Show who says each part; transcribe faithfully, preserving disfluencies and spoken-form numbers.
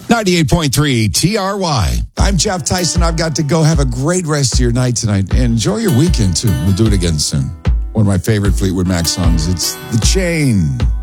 Speaker 1: ninety-eight point three T R Y. I'm Jeff Tyson. I've got to go. Have a great rest of your night tonight. And enjoy your weekend, too. We'll do it again soon. One of my favorite Fleetwood Mac songs. It's The Chain.